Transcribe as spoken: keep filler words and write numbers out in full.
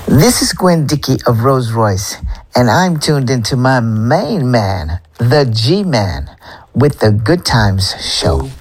This is Gwen Dickey of Rolls Royce, and I'm tuned into my main man, the G-Man, with the Good Times Show.